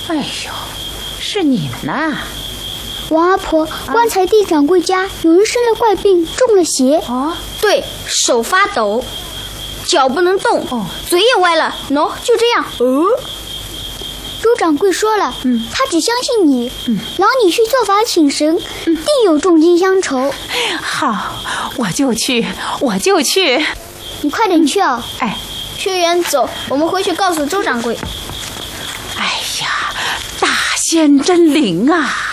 哎呦，是你们呐！ 王阿婆，刚才地掌柜家有人生了怪病，中了邪。 哦， 对，手发抖，脚不能动，嘴也歪了，喏，就这样。 周掌柜说了，他只相信你，劳你去做法请神，定有重金相酬。 好，我就去。 你快点去啊！ 哎， 学员走，我们回去告诉周掌柜。 哎呀，大仙真灵啊！